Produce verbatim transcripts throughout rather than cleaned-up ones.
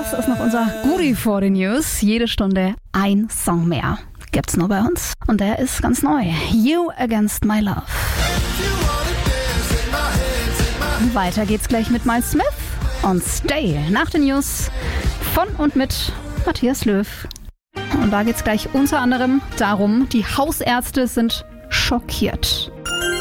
das ist noch unser Goodie for the News. Jede Stunde ein Song mehr. Gibt's nur bei uns. Und der ist ganz neu. You Against My Love. Weiter geht's gleich mit Miles Smith und Stay nach den News von und mit Matthias Löw. Und da geht's gleich unter anderem darum, die Hausärzte sind schockiert.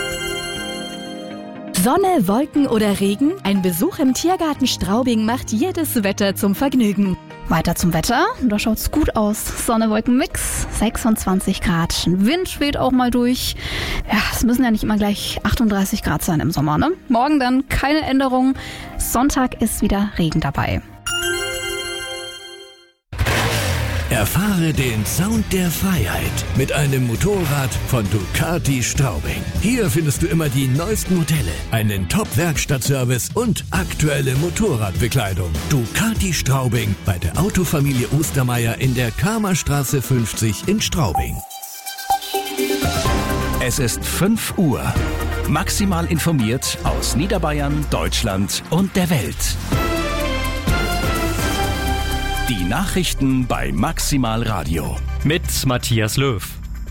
Sonne, Wolken oder Regen? Ein Besuch im Tiergarten Straubing macht jedes Wetter zum Vergnügen. Weiter zum Wetter. Da schaut's gut aus. Sonne-Wolken-Mix, sechsundzwanzig Grad. Wind weht auch mal durch. Ja, es müssen ja nicht immer gleich achtunddreißig Grad sein im Sommer, ne? Morgen dann keine Änderung. Sonntag ist wieder Regen dabei. Erfahre den Sound der Freiheit mit einem Motorrad von Ducati Straubing. Hier findest du immer die neuesten Modelle, einen Top-Werkstattservice und aktuelle Motorradbekleidung. Ducati Straubing bei der Autofamilie Ostermeier in der Kramerstraße fünfzig in Straubing. Es ist fünf Uhr. Maximal informiert aus Niederbayern, Deutschland und der Welt. Die Nachrichten bei Maximal Radio. Mit Matthias Löw.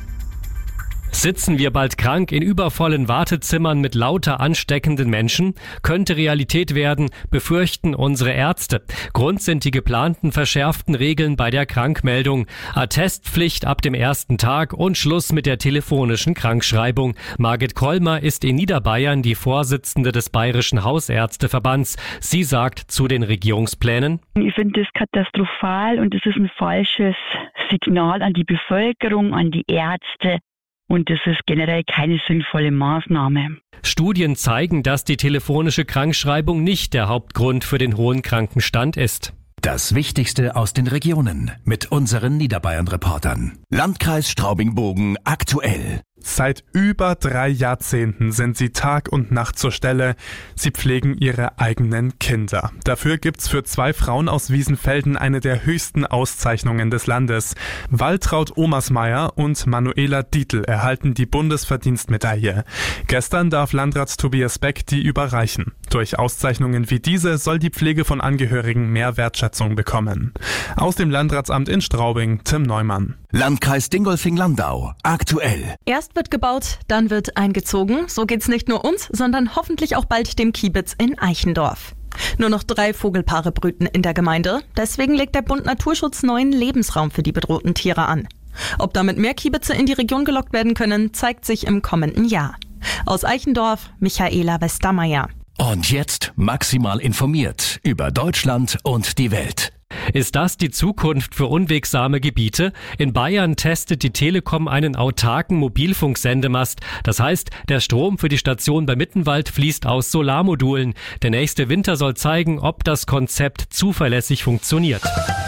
Sitzen wir bald krank in übervollen Wartezimmern mit lauter ansteckenden Menschen? Könnte Realität werden, befürchten unsere Ärzte. Grund sind die geplanten verschärften Regeln bei der Krankmeldung. Attestpflicht ab dem ersten Tag und Schluss mit der telefonischen Krankschreibung. Margit Kollmer ist in Niederbayern die Vorsitzende des Bayerischen Hausärzteverbands. Sie sagt zu den Regierungsplänen: Ich finde das katastrophal und es ist ein falsches Signal an die Bevölkerung, an die Ärzte. Und das ist generell keine sinnvolle Maßnahme. Studien zeigen, dass die telefonische Krankschreibung nicht der Hauptgrund für den hohen Krankenstand ist. Das Wichtigste aus den Regionen mit unseren Niederbayern-Reportern. Landkreis Straubing-Bogen aktuell. Seit über drei Jahrzehnten sind sie Tag und Nacht zur Stelle. Sie pflegen ihre eigenen Kinder. Dafür gibt's für zwei Frauen aus Wiesenfelden eine der höchsten Auszeichnungen des Landes. Waltraud Omersmeier und Manuela Dietl erhalten die Bundesverdienstmedaille. Gestern darf Landrat Tobias Beck die überreichen. Durch Auszeichnungen wie diese soll die Pflege von Angehörigen mehr Wertschätzung bekommen. Aus dem Landratsamt in Straubing, Tim Neumann. Landkreis Dingolfing-Landau aktuell. Erst wird gebaut, dann wird eingezogen. So geht's nicht nur uns, sondern hoffentlich auch bald dem Kiebitz in Eichendorf. Nur noch drei Vogelpaare brüten in der Gemeinde. Deswegen legt der Bund Naturschutz neuen Lebensraum für die bedrohten Tiere an. Ob damit mehr Kiebitze in die Region gelockt werden können, zeigt sich im kommenden Jahr. Aus Eichendorf, Michaela Westermeier. Und jetzt maximal informiert über Deutschland und die Welt. Ist das die Zukunft für unwegsame Gebiete? In Bayern testet die Telekom einen autarken Mobilfunksendemast. Das heißt, der Strom für die Station bei Mittenwald fließt aus Solarmodulen. Der nächste Winter soll zeigen, ob das Konzept zuverlässig funktioniert.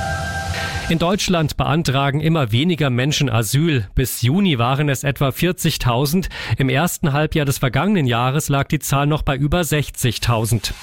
In Deutschland beantragen immer weniger Menschen Asyl. Bis Juni waren es etwa vierzigtausend. Im ersten Halbjahr des vergangenen Jahres lag die Zahl noch bei über sechzigtausend.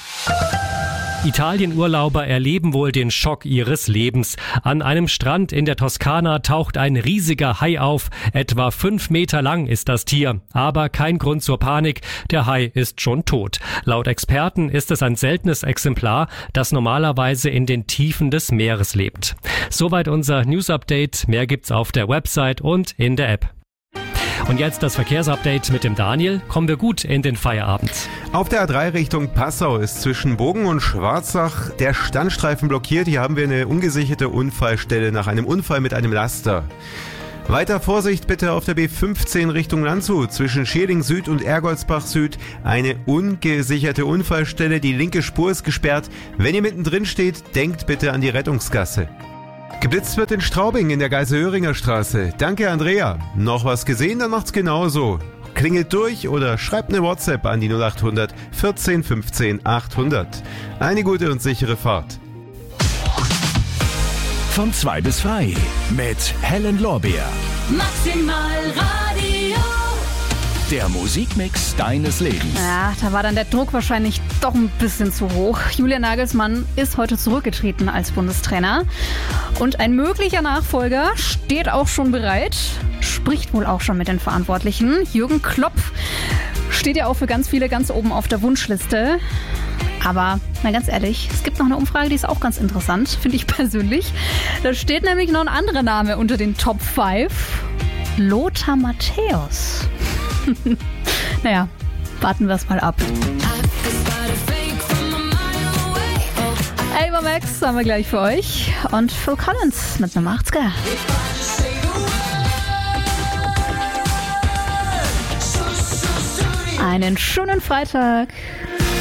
Italienurlauber erleben wohl den Schock ihres Lebens. An einem Strand in der Toskana taucht ein riesiger Hai auf. Etwa fünf Meter lang ist das Tier. Aber kein Grund zur Panik. Der Hai ist schon tot. Laut Experten ist es ein seltenes Exemplar, das normalerweise in den Tiefen des Meeres lebt. Soweit unser News-Update. Mehr gibt's auf der Website und in der App. Und jetzt das Verkehrsupdate mit dem Daniel. Kommen wir gut in den Feierabend. Auf der A drei Richtung Passau ist zwischen Bogen und Schwarzach der Standstreifen blockiert. Hier haben wir eine ungesicherte Unfallstelle nach einem Unfall mit einem Laster. Weiter Vorsicht bitte auf der B fünfzehn Richtung Landshut. Zwischen Schierling Süd und Ergoldsbach Süd eine ungesicherte Unfallstelle. Die linke Spur ist gesperrt. Wenn ihr mittendrin steht, denkt bitte an die Rettungsgasse. Geblitzt wird in Straubing in der Geiselhöringer Straße. Danke, Andrea. Noch was gesehen? Dann macht's genauso. Klingelt durch oder schreibt eine WhatsApp an die null acht hundert vierzehn fünfzehn achthundert. Eine gute und sichere Fahrt. Von zwei bis frei mit Helen Lorbeer. Maximal Radio. Der Musikmix deines Lebens. Ja, da war dann der Druck wahrscheinlich doch ein bisschen zu hoch. Julian Nagelsmann ist heute zurückgetreten als Bundestrainer. Und ein möglicher Nachfolger steht auch schon bereit, spricht wohl auch schon mit den Verantwortlichen. Jürgen Klopp steht ja auch für ganz viele ganz oben auf der Wunschliste. Aber, na ganz ehrlich, es gibt noch eine Umfrage, die ist auch ganz interessant, finde ich persönlich. Da steht nämlich noch ein anderer Name unter den Top fünf. Lothar Matthäus. Naja, warten wir es mal ab. Ava Max haben wir gleich für euch. Und Phil Collins mit Nummer achtziger. Einen schönen Freitag.